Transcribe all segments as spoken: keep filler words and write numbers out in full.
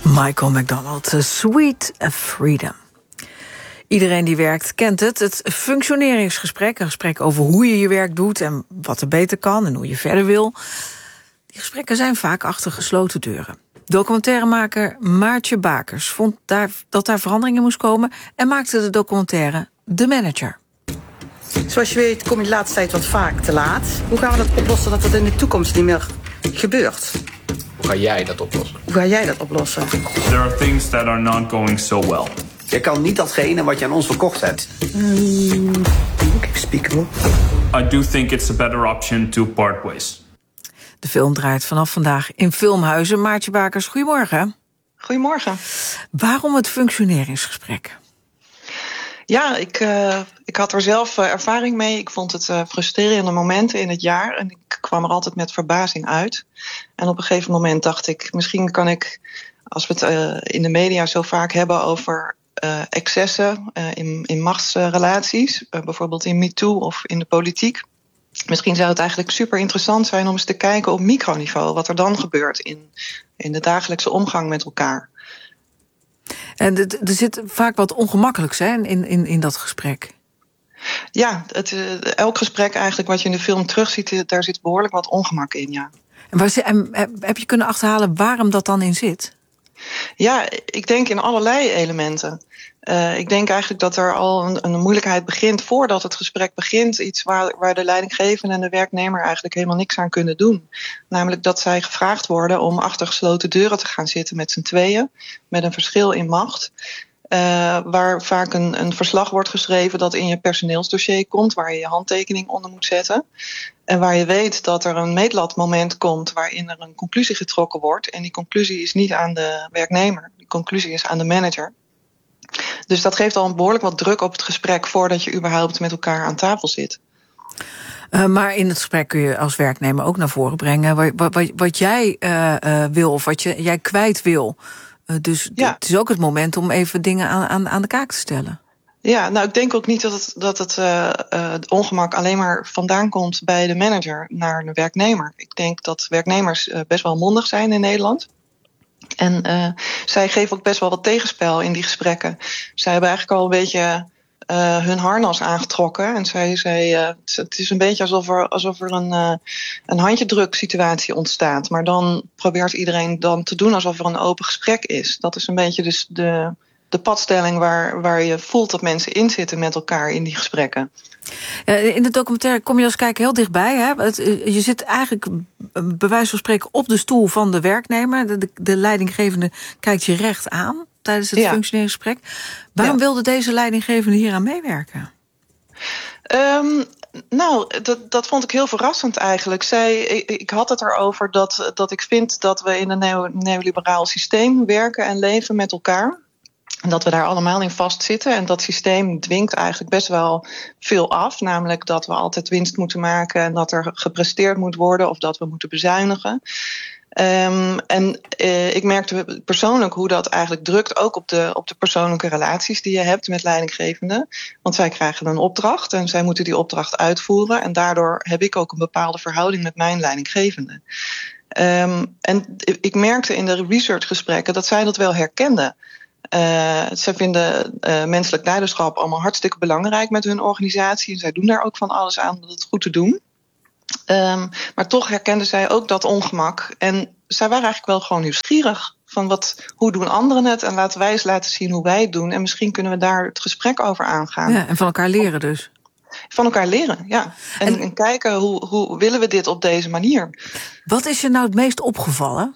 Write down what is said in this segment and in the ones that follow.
Michael McDonald, Sweet Freedom. Iedereen die werkt kent het, het functioneringsgesprek. Een gesprek over hoe je je werk doet en wat er beter kan en hoe je verder wil. Die gesprekken zijn vaak achter gesloten deuren. Documentairemaker Maartje Bakers vond daar, dat daar veranderingen moest komen en maakte de documentaire The Manager. Zoals je weet kom je de laatste tijd wat vaak te laat. Hoe gaan we dat oplossen dat dat in de toekomst niet meer gebeurt? Hoe ga jij dat oplossen? Hoe ga jij dat oplossen? There are things that are not going so well. Je kan niet datgene wat je aan ons verkocht hebt. Mm, Oké, speakable. I do think it's a better option to part ways. De film draait vanaf vandaag in Filmhuizen. Maartje Bakers, goedemorgen. Goedemorgen. Waarom het functioneringsgesprek? Ja, ik, uh, ik had er zelf uh, ervaring mee. Ik vond het uh, frustrerende momenten in het jaar. En ik kwam er altijd met verbazing uit. En op een gegeven moment dacht ik, misschien kan ik, als we het uh, in de media zo vaak hebben over uh, excessen uh, in, in machtsrelaties, uh, bijvoorbeeld in MeToo of in de politiek. Misschien zou het eigenlijk super interessant zijn om eens te kijken op microniveau wat er dan gebeurt in, in de dagelijkse omgang met elkaar. En er zit vaak wat ongemakkelijks hè, in, in, in dat gesprek. Ja, het, elk gesprek eigenlijk wat je in de film terugziet, daar zit behoorlijk wat ongemak in, ja. En, waar, en heb je kunnen achterhalen waarom dat dan in zit? Ja, ik denk in allerlei elementen. Uh, ik denk eigenlijk dat er al een, een moeilijkheid begint voordat het gesprek begint. Iets waar, waar de leidinggevende en de werknemer eigenlijk helemaal niks aan kunnen doen. Namelijk dat zij gevraagd worden om achter gesloten deuren te gaan zitten met z'n tweeën. Met een verschil in macht. Uh, waar vaak een, een verslag wordt geschreven dat in je personeelsdossier komt, waar je je handtekening onder moet zetten. En waar je weet dat er een meetlatmoment komt waarin er een conclusie getrokken wordt. En die conclusie is niet aan de werknemer, die conclusie is aan de manager. Dus dat geeft al een behoorlijk wat druk op het gesprek voordat je überhaupt met elkaar aan tafel zit. Uh, maar in het gesprek kun je als werknemer ook naar voren brengen wat, wat, wat jij uh, uh, wil of wat je, jij kwijt wil. Uh, dus ja. Het is ook het moment om even dingen aan, aan, aan de kaak te stellen. Ja, nou ik denk ook niet dat het, dat het, uh, uh, het ongemak alleen maar vandaan komt bij de manager naar de werknemer. Ik denk dat werknemers uh, best wel mondig zijn in Nederland. En uh, zij geven ook best wel wat tegenspel in die gesprekken. Zij hebben eigenlijk al een beetje uh, hun harnas aangetrokken. En zij, zij, uh, het is een beetje alsof er, alsof er een, uh, een handjedruk situatie ontstaat. Maar dan probeert iedereen dan te doen alsof er een open gesprek is. Dat is een beetje dus de, de padstelling waar, waar je voelt dat mensen in zitten met elkaar in die gesprekken. In de documentaire kom je als kijker heel dichtbij. Hè? Het, je zit eigenlijk bij wijze van spreken op de stoel van de werknemer. De, de, de leidinggevende kijkt je recht aan tijdens het ja. functioneringsgesprek. Waarom ja. wilde deze leidinggevende hier aan meewerken? Um, nou, dat, dat vond ik heel verrassend eigenlijk. Zij, ik, ik had het erover dat, dat ik vind dat we in een neo, neoliberaal systeem werken en leven met elkaar. En dat we daar allemaal in vastzitten. En dat systeem dwingt eigenlijk best wel veel af. Namelijk dat we altijd winst moeten maken en dat er gepresteerd moet worden of dat we moeten bezuinigen. Um, en uh, ik merkte persoonlijk hoe dat eigenlijk drukt ook op de, op de persoonlijke relaties die je hebt met leidinggevenden. Want zij krijgen een opdracht en zij moeten die opdracht uitvoeren. En daardoor heb ik ook een bepaalde verhouding met mijn leidinggevende. Um, en ik merkte in de researchgesprekken dat zij dat wel herkenden. Uh, zij vinden uh, menselijk leiderschap allemaal hartstikke belangrijk met hun organisatie. En zij doen daar ook van alles aan om het goed te doen. Um, maar toch herkenden zij ook dat ongemak. En zij waren eigenlijk wel gewoon nieuwsgierig. Van wat, hoe doen anderen het? En laten wij eens laten zien hoe wij het doen. En misschien kunnen we daar het gesprek over aangaan. Ja, en van elkaar leren dus. Van elkaar leren, ja. En, en, en kijken hoe, hoe willen we dit op deze manier. Wat is je nou het meest opgevallen?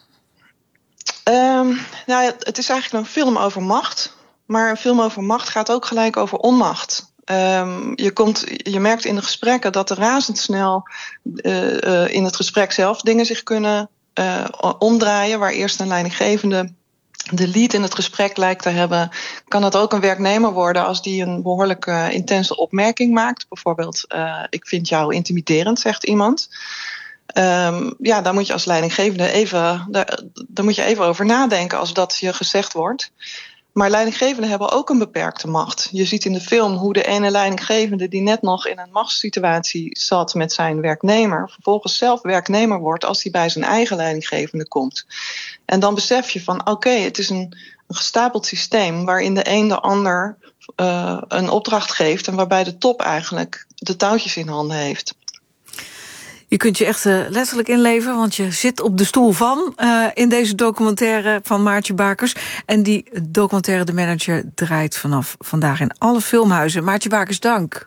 Um, nou ja, het is eigenlijk een film over macht. Maar een film over macht gaat ook gelijk over onmacht. Um, je, komt, je merkt in de gesprekken dat er razendsnel uh, uh, in het gesprek zelf dingen zich kunnen uh, omdraaien. Waar eerst een leidinggevende de lead in het gesprek lijkt te hebben, kan het ook een werknemer worden als die een behoorlijk uh, intense opmerking maakt. Bijvoorbeeld, uh, ik vind jou intimiderend, zegt iemand. Um, ja, daar moet je als leidinggevende even, daar, daar moet je even over nadenken als dat je gezegd wordt. Maar leidinggevenden hebben ook een beperkte macht. Je ziet in de film hoe de ene leidinggevende die net nog in een machtssituatie zat met zijn werknemer, vervolgens zelf werknemer wordt als hij bij zijn eigen leidinggevende komt. En dan besef je van oké, okay, het is een, een gestapeld systeem waarin de een de ander uh, een opdracht geeft en waarbij de top eigenlijk de touwtjes in handen heeft. Je kunt je echt uh, letterlijk inleven, want je zit op de stoel van uh, in deze documentaire van Maartje Bakers. En die documentaire De Manager draait vanaf vandaag in alle filmhuizen. Maartje Bakers, dank.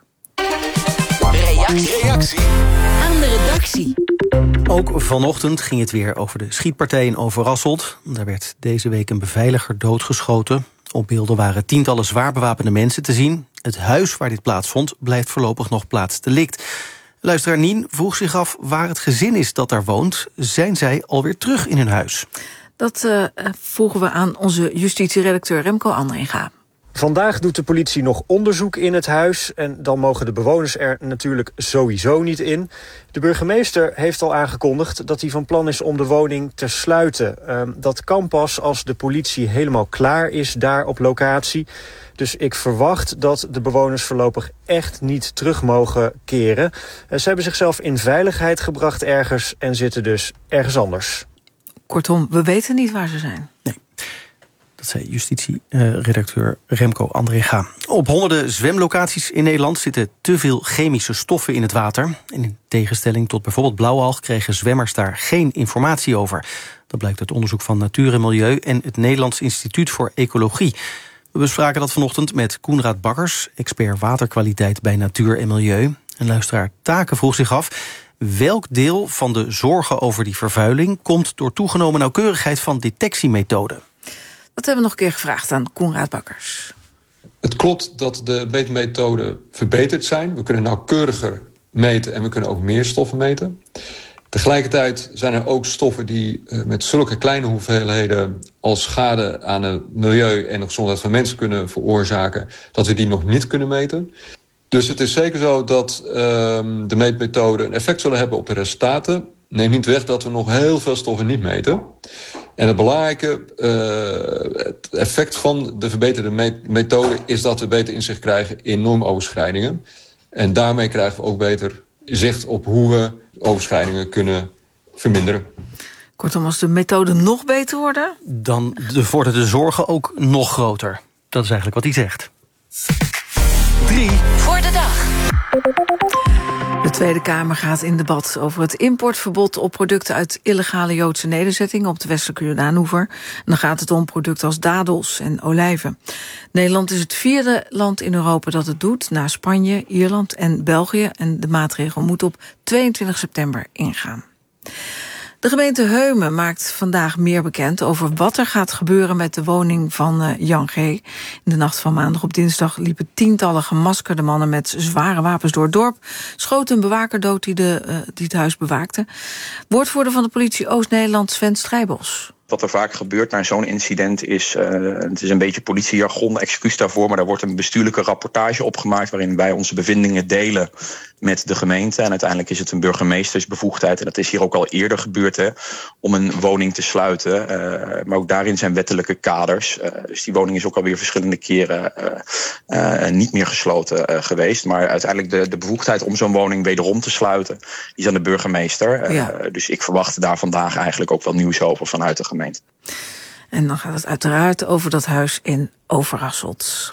Reactie. Reactie aan de redactie. Ook vanochtend ging het weer over de schietpartij in Overasselt. Daar werd deze week een beveiliger doodgeschoten. Op beelden waren tientallen zwaar bewapende mensen te zien. Het huis waar dit plaatsvond blijft voorlopig nog plaatsdelict. Luisteraar Nien vroeg zich af waar het gezin is dat daar woont. Zijn zij alweer terug in hun huis? Dat uh, vroegen we aan onze justitieredacteur Remco Andringa. Vandaag doet de politie nog onderzoek in het huis en dan mogen de bewoners er natuurlijk sowieso niet in. De burgemeester heeft al aangekondigd dat hij van plan is om de woning te sluiten. Uh, dat kan pas als de politie helemaal klaar is daar op locatie. Dus ik verwacht dat de bewoners voorlopig echt niet terug mogen keren. Uh, ze hebben zichzelf in veiligheid gebracht ergens en zitten dus ergens anders. Kortom, we weten niet waar ze zijn. Nee. Dat zei justitie-redacteur Remco Andringa. Op honderden zwemlocaties in Nederland zitten te veel chemische stoffen in het water. En in tegenstelling tot bijvoorbeeld blauwalg kregen zwemmers daar geen informatie over. Dat blijkt uit onderzoek van Natuur en Milieu en het Nederlands Instituut voor Ecologie. We bespraken dat vanochtend met Koenraad Bakkers, expert waterkwaliteit bij Natuur en Milieu. En luisteraar Taken vroeg zich af welk deel van de zorgen over die vervuiling komt door toegenomen nauwkeurigheid van detectiemethoden. Dat hebben we nog een keer gevraagd aan Koenraad Bakkers. Het klopt dat de meetmethoden verbeterd zijn. We kunnen nauwkeuriger meten en we kunnen ook meer stoffen meten. Tegelijkertijd zijn er ook stoffen die met zulke kleine hoeveelheden al schade aan het milieu en de gezondheid van mensen kunnen veroorzaken, dat we die nog niet kunnen meten. Dus het is zeker zo dat uh, de meetmethoden een effect zullen hebben op de resultaten. Neemt niet weg dat we nog heel veel stoffen niet meten. En het belangrijke, uh, het effect van de verbeterde methode is dat we beter inzicht krijgen in normoverschrijdingen. En daarmee krijgen we ook beter zicht op hoe we overschrijdingen kunnen verminderen. Kortom, als de methoden nog beter worden, dan worden de zorgen ook nog groter. Dat is eigenlijk wat hij zegt. Drie voor de dag. De Tweede Kamer gaat in debat over het importverbod op producten uit illegale Joodse nederzettingen op de westelijke Jordaanoever. En dan gaat het om producten als dadels en olijven. Nederland is het vierde land in Europa dat het doet, na Spanje, Ierland en België. En de maatregel moet op tweeëntwintig september ingaan. De gemeente Heumen maakt vandaag meer bekend over wat er gaat gebeuren met de woning van uh, Jan G. In de nacht van maandag op dinsdag liepen tientallen gemaskerde mannen met zware wapens door het dorp, schoten een bewaker dood die, de, uh, die het huis bewaakte. Woordvoerder van de politie Oost-Nederland, Sven Strijbos. Wat er vaak gebeurt na zo'n incident is, uh, het is een beetje politiejargon, excuus daarvoor, maar daar wordt een bestuurlijke rapportage opgemaakt waarin wij onze bevindingen delen met de gemeente. En uiteindelijk is het een burgemeestersbevoegdheid, en dat is hier ook al eerder gebeurd, hè, om een woning te sluiten. Uh, maar ook daarin zijn wettelijke kaders. Uh, dus die woning is ook alweer verschillende keren uh, uh, niet meer gesloten uh, geweest. Maar uiteindelijk de, de bevoegdheid om zo'n woning wederom te sluiten, die is aan de burgemeester. Uh, ja. Dus ik verwacht daar vandaag eigenlijk ook wel nieuws over vanuit de gemeente. En dan gaat het uiteraard over dat huis in Overasselt.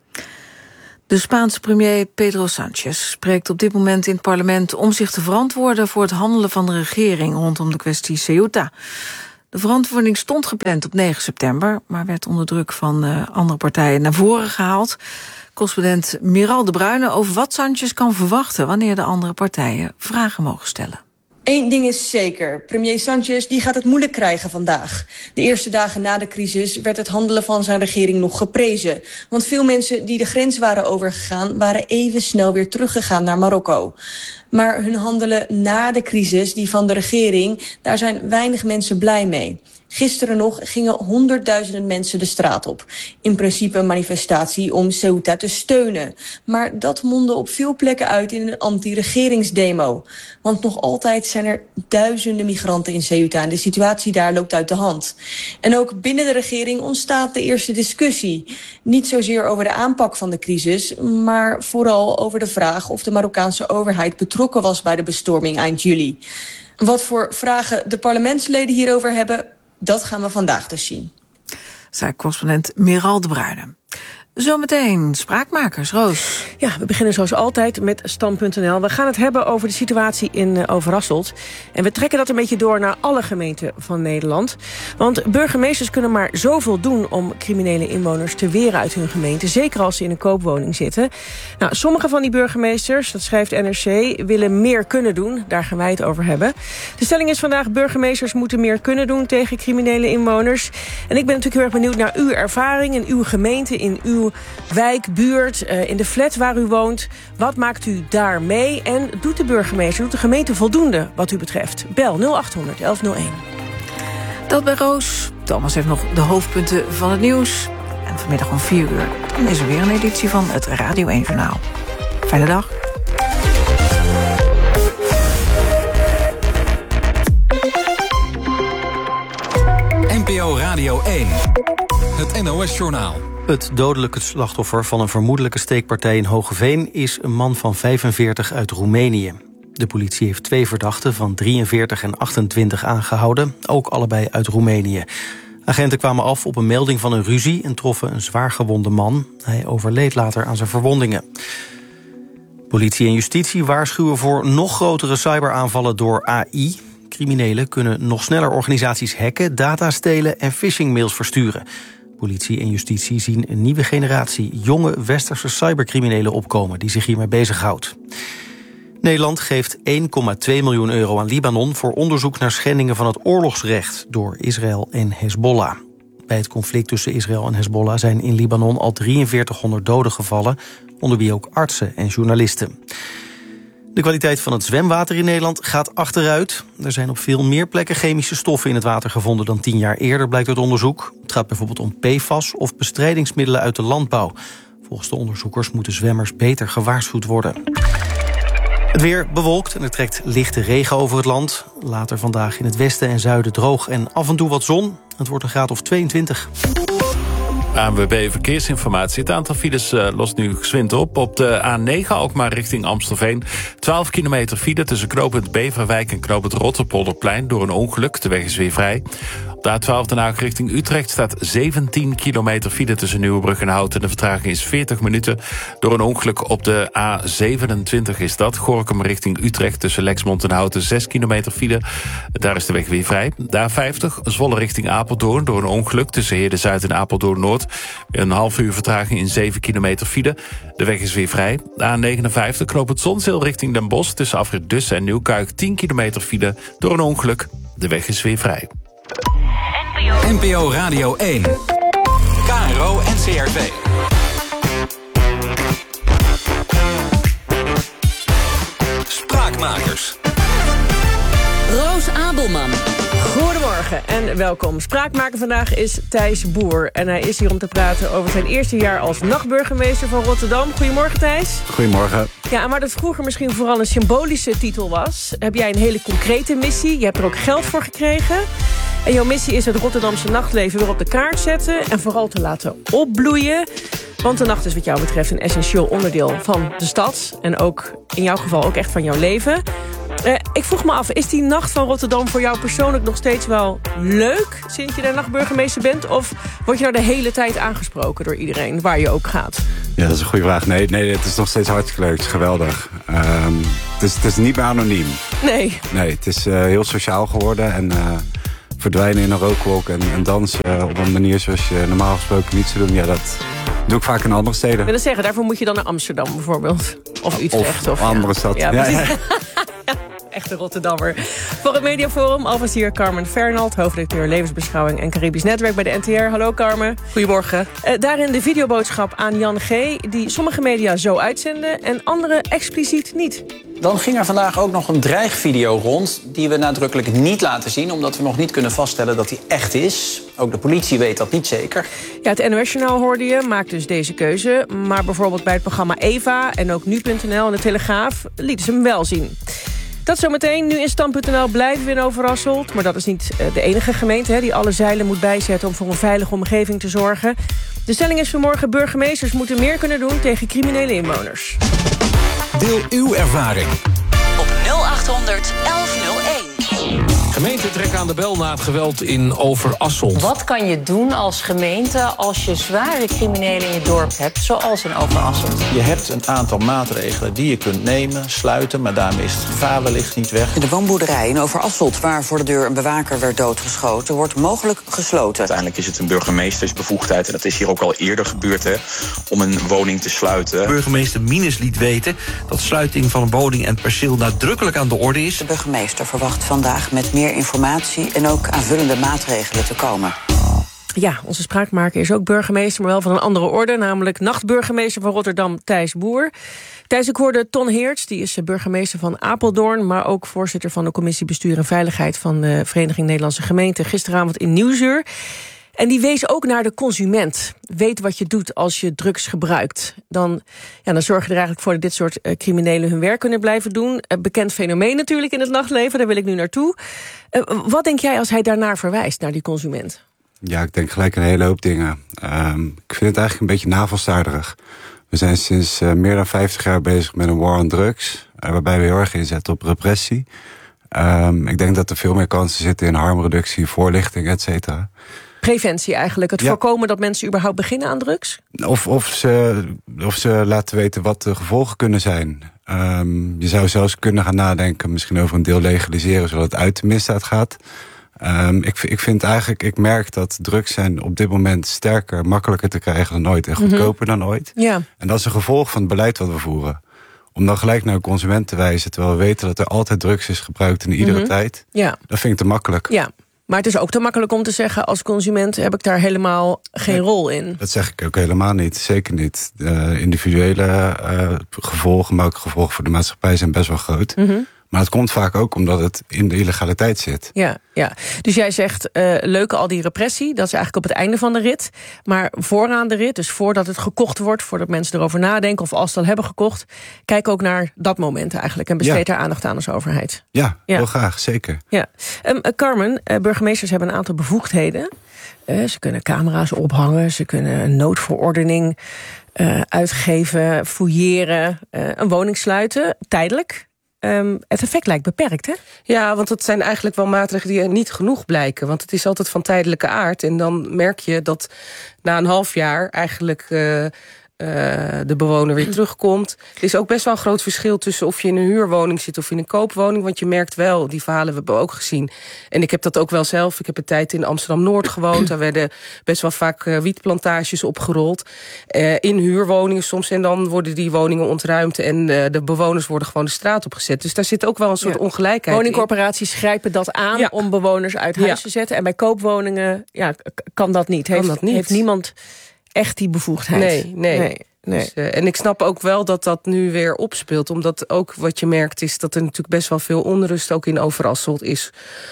De Spaanse premier Pedro Sánchez spreekt op dit moment in het parlement om zich te verantwoorden voor het handelen van de regering rondom de kwestie Ceuta. De verantwoording stond gepland op negen september, maar werd onder druk van uh, andere partijen naar voren gehaald. Correspondent Miral de Bruyne over wat Sánchez kan verwachten wanneer de andere partijen vragen mogen stellen. Eén ding is zeker, premier Sánchez die gaat het moeilijk krijgen vandaag. De eerste dagen na de crisis werd het handelen van zijn regering nog geprezen. Want veel mensen die de grens waren overgegaan waren even snel weer teruggegaan naar Marokko. Maar hun handelen na de crisis, die van de regering, daar zijn weinig mensen blij mee. Gisteren nog gingen honderdduizenden mensen de straat op. In principe een manifestatie om Ceuta te steunen. Maar dat mondde op veel plekken uit in een anti-regeringsdemo. Want nog altijd zijn er duizenden migranten in Ceuta en de situatie daar loopt uit de hand. En ook binnen de regering ontstaat de eerste discussie. Niet zozeer over de aanpak van de crisis, maar vooral over de vraag of de Marokkaanse overheid betrokken was bij de bestorming eind juli. Wat voor vragen de parlementsleden hierover hebben, dat gaan we vandaag dus zien. Zei correspondent Meral de Bruyne. Zometeen Spraakmakers, Roos. Ja, we beginnen zoals altijd met Stand punt n l. We gaan het hebben over de situatie in uh, Overasselt. En we trekken dat een beetje door naar alle gemeenten van Nederland. Want burgemeesters kunnen maar zoveel doen om criminele inwoners te weren uit hun gemeente. Zeker als ze in een koopwoning zitten. Nou, sommige van die burgemeesters, dat schrijft N R C, willen meer kunnen doen. Daar gaan wij het over hebben. De stelling is vandaag: burgemeesters moeten meer kunnen doen tegen criminele inwoners. En ik ben natuurlijk heel erg benieuwd naar uw ervaring in uw gemeente, in uw wijk, buurt, uh, in de flat waar u woont. Wat maakt u daar mee? En doet de burgemeester, doet de gemeente voldoende wat u betreft? Bel nul acht honderd elf nul één. Dat bij Roos. Thomas heeft nog de hoofdpunten van het nieuws. En vanmiddag om vier uur dan is er weer een editie van het Radio één Journaal. Fijne dag. N P O Radio één. Het N O S-journaal. Het dodelijke slachtoffer van een vermoedelijke steekpartij in Hoogeveen is een man van vijfenveertig uit Roemenië. De politie heeft twee verdachten van drieënveertig en achtentwintig aangehouden, ook allebei uit Roemenië. Agenten kwamen af op een melding van een ruzie en troffen een zwaargewonde man. Hij overleed later aan zijn verwondingen. Politie en justitie waarschuwen voor nog grotere cyberaanvallen door A I. Criminelen kunnen nog sneller organisaties hacken, data stelen en phishingmails versturen. Politie en justitie zien een nieuwe generatie jonge westerse cybercriminelen opkomen die zich hiermee bezighoudt. Nederland geeft één komma twee miljoen euro aan Libanon voor onderzoek naar schendingen van het oorlogsrecht door Israël en Hezbollah. Bij het conflict tussen Israël en Hezbollah zijn in Libanon al drieënveertighonderd doden gevallen, onder wie ook artsen en journalisten. De kwaliteit van het zwemwater in Nederland gaat achteruit. Er zijn op veel meer plekken chemische stoffen in het water gevonden dan tien jaar eerder, blijkt uit onderzoek. Het gaat bijvoorbeeld om P F A S of bestrijdingsmiddelen uit de landbouw. Volgens de onderzoekers moeten zwemmers beter gewaarschuwd worden. Het weer bewolkt en er trekt lichte regen over het land. Later vandaag in het westen en zuiden droog en af en toe wat zon. Het wordt een graad of tweeëntwintig. A N W B Verkeersinformatie. Het aantal files uh, lost nu gezwind op. Op de A negen Alkmaar richting Amstelveen. twaalf kilometer file tussen knooppunt Beverwijk en knooppunt Rotterpolderplein. Door een ongeluk. De weg is weer vrij. Op de A twaalf Den Haag richting Utrecht staat zeventien kilometer file tussen Nieuwebrug en Houten. De vertraging is veertig minuten. Door een ongeluk op de A zevenentwintig is dat. Gorinchem richting Utrecht tussen Lexmond en Houten. zes kilometer file. Daar is de weg weer vrij. De A vijftig Zwolle richting Apeldoorn. Door een ongeluk tussen Heerde-Zuid en Apeldoorn-Noord. Een half uur vertraging in zeven kilometer file. De weg is weer vrij. De A negenenvijftig knooppunt Zonzeel richting Den Bosch. Tussen afrit Dussen en Nieuwkuik tien kilometer file. Door een ongeluk. De weg is weer vrij. N P O Radio één. K R O en C R V. Spraakmakers. Roos Abelman. Goedemorgen en welkom. Spraakmaker vandaag is Thijs Boer. En hij is hier om te praten over zijn eerste jaar als nachtburgemeester van Rotterdam. Goedemorgen, Thijs. Goedemorgen. Ja, en waar dat vroeger misschien vooral een symbolische titel was, heb jij een hele concrete missie. Je hebt er ook geld voor gekregen. En jouw missie is het Rotterdamse nachtleven weer op de kaart zetten en vooral te laten opbloeien. Want de nacht is wat jou betreft een essentieel onderdeel van de stad. En ook in jouw geval ook echt van jouw leven. Uh, ik vroeg me af, is die nacht van Rotterdam voor jou persoonlijk nog steeds wel leuk sinds je daar nachtburgemeester bent? Of word je nou de hele tijd aangesproken door iedereen, waar je ook gaat? Ja, dat is een goede vraag. Nee, nee het is nog steeds hartstikke leuk. Het is geweldig. Um, het, is, het is niet meer anoniem. Nee. Nee, het is uh, heel sociaal geworden en uh, verdwijnen in een rookwolk en, en dansen uh, op een manier zoals je normaal gesproken niet zou doen. Ja, dat doe ik vaak in andere steden. Ik wil zeggen, daarvoor moet je dan naar Amsterdam bijvoorbeeld. Of Utrecht. Of, of andere ja. stad. Ja, ja, ja. ja, echte Rotterdammer. Voor het Mediaforum alvast hier Carmen Fernald, hoofdredacteur levensbeschouwing en Caribisch Netwerk bij de N T R. Hallo Carmen. Goedemorgen. Uh, daarin de videoboodschap aan Jan G, die sommige media zo uitzenden en andere expliciet niet. Dan ging er vandaag ook nog een dreigvideo rond die we nadrukkelijk niet laten zien, omdat we nog niet kunnen vaststellen dat die echt is. Ook de politie weet dat niet zeker. Ja, het N O S-journaal hoorde je, maakt dus deze keuze. Maar bijvoorbeeld bij het programma Eva en ook nu punt n l en de Telegraaf lieten ze hem wel zien. Dat zometeen. Nu in stand punt n l blijven we in Overasselt. Maar dat is niet de enige gemeente hè, die alle zeilen moet bijzetten om voor een veilige omgeving te zorgen. De stelling is vanmorgen: burgemeesters moeten meer kunnen doen tegen criminele inwoners. Deel uw ervaring op nul achthonderd elf nul één. Gemeente trek aan de bel na het geweld in Overasselt. Wat kan je doen als gemeente als je zware criminelen in je dorp hebt, zoals in Overasselt? Je hebt een aantal maatregelen die je kunt nemen, sluiten, maar daarmee is het gevaar wellicht niet weg. De woonboerderij in Overasselt, waar voor de deur een bewaker werd doodgeschoten, wordt mogelijk gesloten. Uiteindelijk is het een burgemeestersbevoegdheid, en dat is hier ook al eerder gebeurd, hè, om een woning te sluiten. Burgemeester Minus liet weten dat sluiting van een woning en perceel nadrukkelijk aan de orde is. De burgemeester verwacht vandaag met meer informatie en ook aanvullende maatregelen te komen. Ja, onze spraakmaker is ook burgemeester, maar wel van een andere orde, namelijk nachtburgemeester van Rotterdam, Thijs Boer. Thijs, ik hoorde Ton Heerts, die is burgemeester van Apeldoorn, maar ook voorzitter van de commissie Bestuur en Veiligheid van de Vereniging Nederlandse Gemeenten, gisteravond in Nieuwsuur. En die wees ook naar de consument. Weet wat je doet als je drugs gebruikt. Dan, ja, dan zorg je er eigenlijk voor dat dit soort uh, criminelen hun werk kunnen blijven doen. Uh, bekend fenomeen natuurlijk in het nachtleven, daar wil ik nu naartoe. Uh, wat denk jij als hij daarnaar verwijst, naar die consument? Ja, ik denk gelijk een hele hoop dingen. Um, ik vind het eigenlijk een beetje navelstaarderig. We zijn sinds uh, meer dan vijftig jaar bezig met een war on drugs, uh, waarbij we heel erg inzetten op repressie. Um, ik denk dat er veel meer kansen zitten in harmreductie, voorlichting, et cetera. Preventie eigenlijk, het ja. voorkomen dat mensen überhaupt beginnen aan drugs? Of, of, ze, of ze laten weten wat de gevolgen kunnen zijn. Um, je zou zelfs kunnen gaan nadenken, misschien over een deel legaliseren, zodat het uit de misdaad gaat. Um, ik, ik vind eigenlijk, ik merk dat drugs zijn op dit moment sterker, makkelijker te krijgen dan ooit en goedkoper mm-hmm. dan ooit. Ja. En dat is een gevolg van het beleid wat we voeren. Om dan gelijk naar de consument te wijzen, terwijl we weten dat er altijd drugs is gebruikt in iedere mm-hmm. tijd. Ja. Dat vind ik te makkelijk. Ja. Maar het is ook te makkelijk om te zeggen, als consument heb ik daar helemaal geen nee, rol in. Dat zeg ik ook helemaal niet, zeker niet. Uh, individuele uh, gevolgen, maar ook gevolgen voor de maatschappij zijn best wel groot. Mm-hmm. Maar het komt vaak ook omdat het in de illegaliteit zit. Ja, ja. Dus jij zegt, uh, leuk al die repressie, dat is eigenlijk op het einde van de rit. Maar vooraan de rit, dus voordat het gekocht wordt, voordat mensen erover nadenken of als ze het al hebben gekocht, kijk ook naar dat moment eigenlijk en besteed ja. daar aandacht aan als overheid. Ja, ja. heel graag, zeker. Ja. Um, uh, Carmen, uh, burgemeesters hebben een aantal bevoegdheden. Uh, ze kunnen camera's ophangen, ze kunnen een noodverordening uh, uitgeven, fouilleren, uh, een woning sluiten, tijdelijk. Um, het effect lijkt beperkt, hè? Ja, want het zijn eigenlijk wel maatregelen die er niet genoeg blijken. Want het is altijd van tijdelijke aard. En dan merk je dat na een half jaar eigenlijk uh, Uh, de bewoner weer terugkomt. Er is ook best wel een groot verschil tussen of je in een huurwoning zit of in een koopwoning. Want je merkt wel, die verhalen hebben we ook gezien. En ik heb dat ook wel zelf. Ik heb een tijd in Amsterdam-Noord gewoond. Daar werden best wel vaak uh, wietplantages opgerold. Uh, in huurwoningen soms. En dan worden die woningen ontruimd. En uh, de bewoners worden gewoon de straat opgezet. Dus daar zit ook wel een soort ja. ongelijkheid Woningcorporaties in. grijpen dat aan ja. om bewoners uit huis ja. te zetten. En bij koopwoningen ja, kan dat niet. Kan heeft, dat niet. Heeft niemand echt die bevoegdheid? Nee, nee. nee. Nee. Dus, uh, en ik snap ook wel dat dat nu weer opspeelt. Omdat ook wat je merkt is dat er natuurlijk best wel veel onrust ook in Overasselt is.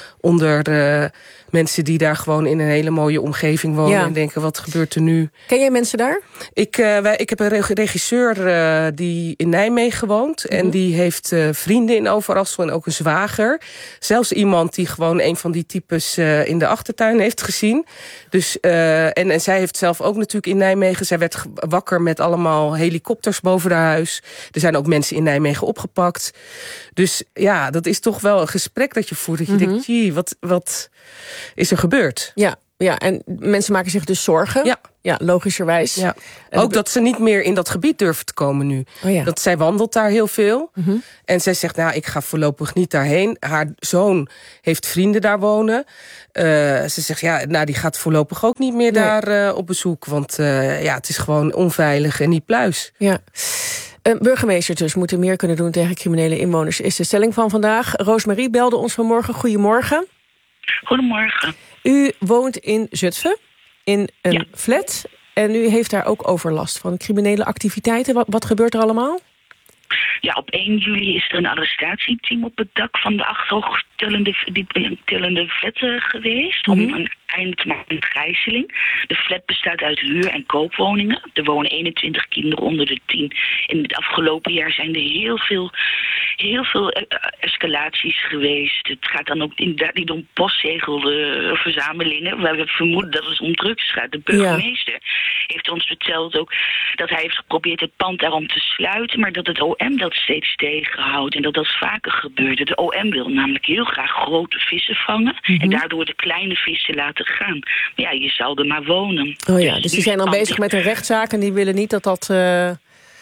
Onder uh, mensen die daar gewoon in een hele mooie omgeving wonen. Ja. En denken, wat gebeurt er nu? Ken jij mensen daar? Ik, uh, wij, ik heb een regisseur uh, die in Nijmegen woont. Mm-hmm. En die heeft uh, vrienden in Overasselt en ook een zwager. Zelfs iemand die gewoon een van die types uh, in de achtertuin heeft gezien. Dus, uh, en, en zij heeft zelf ook natuurlijk in Nijmegen. Zij werd wakker met allemaal helikopters boven haar huis. Er zijn ook mensen in Nijmegen opgepakt. Dus ja, dat is toch wel een gesprek dat je voert. Dat je mm-hmm. denkt, jee, wat, wat is er gebeurd? Ja, ja, en mensen maken zich dus zorgen. Ja. Ja, logischerwijs. Ja. Ook dat ze niet meer in dat gebied durven te komen nu. Oh ja. Dat zij wandelt daar heel veel. Mm-hmm. En zij zegt, nou, ik ga voorlopig niet daarheen. Haar zoon heeft vrienden daar wonen. Uh, ze zegt, ja, nou, die gaat voorlopig ook niet meer nee. daar uh, op bezoek. Want uh, ja, het is gewoon onveilig en niet pluis. Ja. Uh, burgemeesters dus moeten meer kunnen doen tegen criminele inwoners, is de stelling van vandaag. Roosmarie belde ons vanmorgen. Goedemorgen. Goedemorgen. U woont in Zutphen, in een ja. flat. En u heeft daar ook overlast van criminele activiteiten. Wat, wat gebeurt er allemaal? Ja, op één juli is er een arrestatieteam op het dak van de acht hoogtillende flat geweest. Mm-hmm. Om een einde te maken aan de gijzeling. De flat bestaat uit huur- en koopwoningen. Er wonen eenentwintig kinderen onder de tien. In het afgelopen jaar zijn er heel veel, heel veel escalaties geweest. Het gaat dan ook inderdaad niet om postzegelverzamelingen, waar we vermoeden dat het om drugs gaat. De burgemeester ja. heeft ons verteld ook dat hij heeft geprobeerd het pand daarom te sluiten, maar dat het O M dat steeds tegenhoudt en dat dat vaker gebeurde. De O M wil namelijk heel graag grote vissen vangen mm-hmm. en daardoor de kleine vissen laten gaan. Maar ja, je zal er maar wonen. Oh ja, dus, dus die zijn dan bezig met een rechtszaak en die willen niet dat dat uh,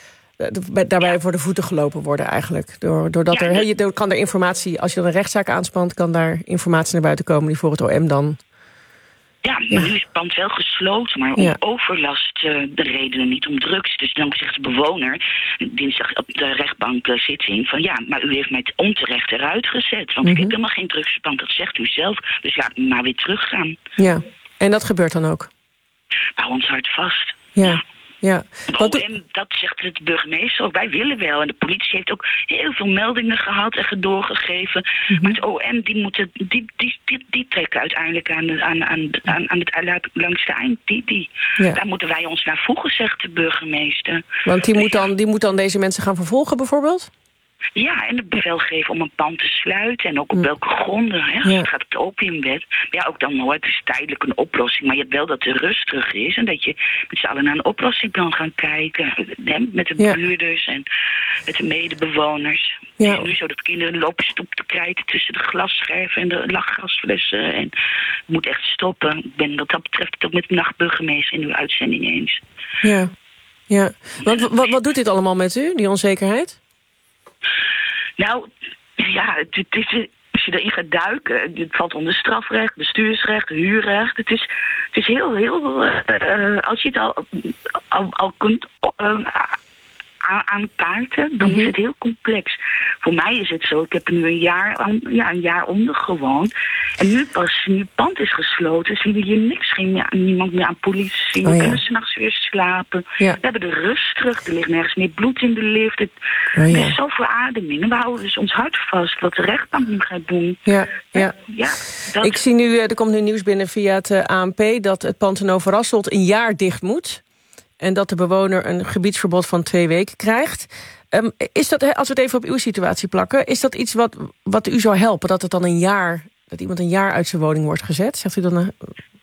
daarbij ja. voor de voeten gelopen worden eigenlijk. Doordat ja, er, he, je, kan er informatie, als je dan een rechtszaak aanspant, kan daar informatie naar buiten komen die voor het O M dan... Ja, maar ja. nu is het pand wel gesloten, maar om ja. overlast uh, de redenen, niet om drugs. Dus dan zegt de bewoner, dinsdag op de rechtbank uh, zit in van ja, maar u heeft mij onterecht eruit gezet. Want mm-hmm. ik heb helemaal geen drugspand, dat zegt u zelf. Dus laat me maar weer teruggaan. Ja, en dat gebeurt dan ook? Hou ons hart vast. Ja. Ja. O M, dat zegt de burgemeester ook. Wij willen wel. En de politie heeft ook heel veel meldingen gehad en doorgegeven. Mm-hmm. Maar het O M, die, moeten, die, die, die, die trekken uiteindelijk aan, aan, aan, aan, aan het langste eind. Die, die. Ja. Daar moeten wij ons naar voegen, zegt de burgemeester. Want die, dus moet dan, die moet dan deze mensen gaan vervolgen bijvoorbeeld? Ja, en het bevel geven om een pand te sluiten. En ook op welke gronden. Hè? Ja. Het gaat op de opiumwet. Maar ja, ook dan hoor, het is tijdelijk een oplossing. Maar je hebt wel dat de rust terug is. En dat je met z'n allen naar een oplossing kan gaan kijken. Hè? Met de ja. buurders en met de medebewoners. Ja. Het is nu zo dat kinderen lopen stoep te krijten tussen de glasscherven en de lachgasflessen. En het moet echt stoppen. Ik ben wat dat betreft het ook met de nachtburgemeester in uw uitzending eens. Ja, ja. Want, wat, wat doet dit allemaal met u, die onzekerheid? Nou, ja, het, het is, als je erin gaat duiken, het valt onder strafrecht, bestuursrecht, huurrecht. Het is, het is heel, heel, uh, als je het al, al, al kunt uh, aankaarten, dan mm-hmm. is het heel complex. Voor mij is het zo, ik heb er nu een jaar, ja, een jaar onder gewoond. En nu pas, nu het pand is gesloten, zien we hier niks, geen meer, niemand meer aan politie. We oh, ja. kunnen 's nachts weer slapen. Ja. We hebben de rust terug, er ligt nergens meer bloed in de lift. Het, oh, ja. Er is zoveel ademing. En we houden dus ons hart vast wat de rechtbank nu gaat doen. Ja, ja. ja dat... Ik zie nu, er komt nu nieuws binnen via het A N P dat het pand in Overasselt een jaar dicht moet. En dat de bewoner een gebiedsverbod van twee weken krijgt. Um, is dat, als we het even op uw situatie plakken, is dat iets wat, wat u zou helpen? Dat het dan een jaar, dat iemand een jaar uit zijn woning wordt gezet? Zegt u dan? Uh...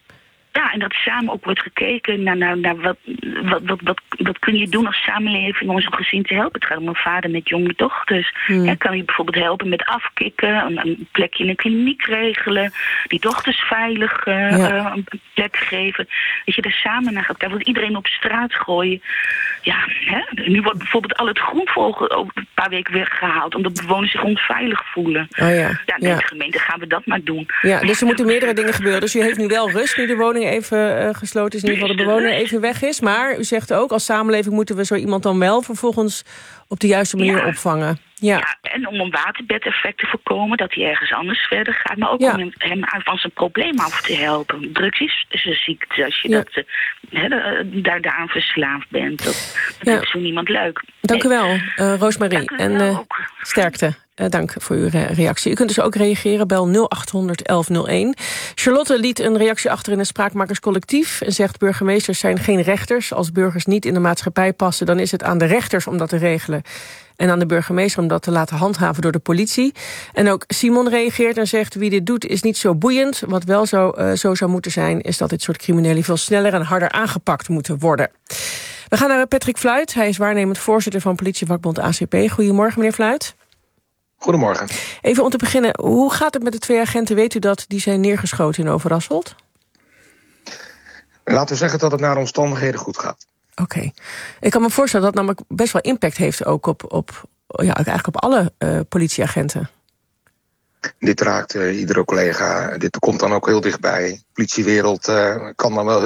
Ja, en dat samen ook wordt gekeken naar, naar, naar wat, wat, wat, wat, wat kun je doen als samenleving om zo'n gezin te helpen. Het gaat om een vader met jonge dochters. Hmm. Ja, kan je bijvoorbeeld helpen met afkicken, een, een plekje in een kliniek regelen, die dochters veilig uh, ja. uh, een plek geven. Dat je er samen naar gaat kijken. Want iedereen op straat gooien. Ja, hè? Nu wordt bijvoorbeeld al het groenvogel over een paar weken weggehaald, omdat bewoners zich onveilig voelen. Oh ja. Ja, in ja. de gemeente gaan we dat maar doen. Ja, dus er moeten meerdere dingen gebeuren. Dus u heeft nu wel rust, nu de woning even uh, gesloten is, in ieder geval de bewoner even weg is. Maar u zegt ook, als samenleving moeten we zo iemand dan wel vervolgens op de juiste manier ja. opvangen. Ja. ja, en om een waterbedeffect te voorkomen, dat hij ergens anders verder gaat. Maar ook ja. om hem van zijn probleem af te helpen. Drugs is een ziekte, als je ja. dat, he, daar, daaraan verslaafd bent. Dat, dat ja. is zo niemand leuk. Dank nee. u wel, uh, Roosmarie. En uh, sterkte. Uh, dank voor uw uh, reactie. U kunt dus ook reageren, bel nul acht honderd elf nul één. Charlotte liet een reactie achter in het Spraakmakerscollectief en zegt: burgemeesters zijn geen rechters. Als burgers niet in de maatschappij passen, dan is het aan de rechters om dat te regelen. En aan de burgemeester om dat te laten handhaven door de politie. En ook Simon reageert en zegt: wie dit doet is niet zo boeiend. Wat wel zo, uh, zo zou moeten zijn, is dat dit soort criminelen veel sneller en harder aangepakt moeten worden. We gaan naar Patrick Fluit. Hij is waarnemend voorzitter van politievakbond A C P. Goedemorgen, meneer Fluit. Goedemorgen. Even om te beginnen, hoe gaat het met de twee agenten? Weet u dat die zijn neergeschoten in Overasselt? Laten we zeggen dat het naar de omstandigheden goed gaat. Oké. Okay. Ik kan me voorstellen dat het namelijk best wel impact heeft ook op, op, ja, eigenlijk op alle uh, politieagenten. Dit raakt uh, iedere collega. Dit komt dan ook heel dichtbij. De politiewereld uh, kan dan wel